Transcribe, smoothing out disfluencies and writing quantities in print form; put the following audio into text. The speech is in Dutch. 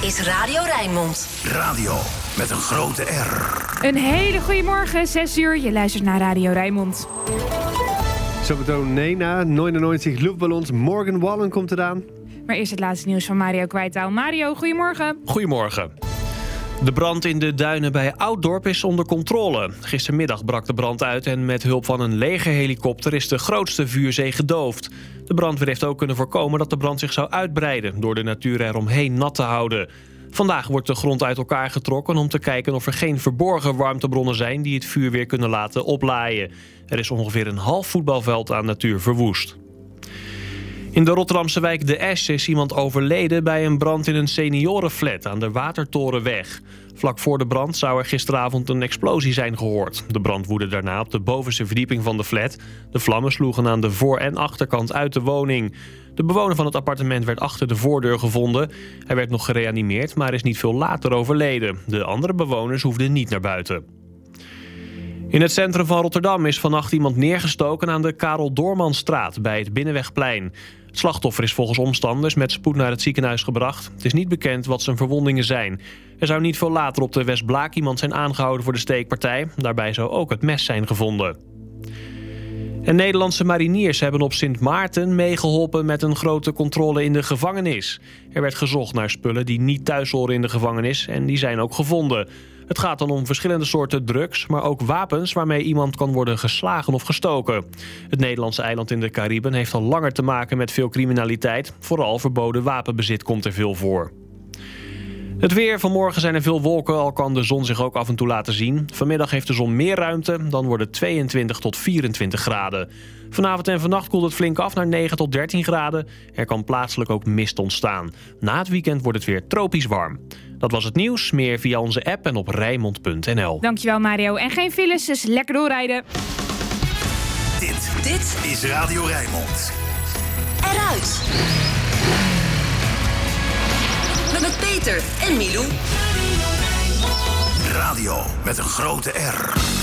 is Radio Rijnmond. Radio met een grote R. Een hele goede morgen, 6 uur. Je luistert naar Radio Rijnmond. Zometeen Nena, 99 luchtballons. Morgan Wallen komt eraan. Maar eerst het laatste nieuws van Mario Kwijtaal. Mario, goedemorgen. Goedemorgen. De brand in de duinen bij Ouddorp is onder controle. Gistermiddag brak de brand uit en met hulp van een legerhelikopter is de grootste vuurzee gedoofd. De brandweer heeft ook kunnen voorkomen dat de brand zich zou uitbreiden door de natuur eromheen nat te houden. Vandaag wordt de grond uit elkaar getrokken om te kijken of er geen verborgen warmtebronnen zijn die het vuur weer kunnen laten oplaaien. Er is ongeveer een half voetbalveld aan natuur verwoest. In de Rotterdamse wijk De Esch is iemand overleden bij een brand in een seniorenflat aan de Watertorenweg. Vlak voor de brand zou er gisteravond een explosie zijn gehoord. De brand woedde daarna op de bovenste verdieping van de flat. De vlammen sloegen aan de voor- en achterkant uit de woning. De bewoner van het appartement werd achter de voordeur gevonden. Hij werd nog gereanimeerd, maar is niet veel later overleden. De andere bewoners hoefden niet naar buiten. In het centrum van Rotterdam is vannacht iemand neergestoken aan de Karel Doormanstraat bij het Binnenwegplein. Het slachtoffer is volgens omstanders met spoed naar het ziekenhuis gebracht. Het is niet bekend wat zijn verwondingen zijn. Er zou niet veel later op de Westblaak iemand zijn aangehouden voor de steekpartij. Daarbij zou ook het mes zijn gevonden. En Nederlandse mariniers hebben op Sint Maarten meegeholpen met een grote controle in de gevangenis. Er werd gezocht naar spullen die niet thuis horen in de gevangenis en die zijn ook gevonden. Het gaat dan om verschillende soorten drugs, maar ook wapens waarmee iemand kan worden geslagen of gestoken. Het Nederlandse eiland in de Cariben heeft al langer te maken met veel criminaliteit. Vooral verboden wapenbezit komt er veel voor. Het weer. Vanmorgen zijn er veel wolken, al kan de zon zich ook af en toe laten zien. Vanmiddag heeft de zon meer ruimte, dan wordt het 22 tot 24 graden. Vanavond en vannacht koelt het flink af naar 9 tot 13 graden. Er kan plaatselijk ook mist ontstaan. Na het weekend wordt het weer tropisch warm. Dat was het nieuws. Meer via onze app en op Rijnmond.nl. Dankjewel Mario. En geen files, dus lekker doorrijden. Dit is Radio Rijnmond. Eruit. Met Peter en Milou. Radio met een grote R.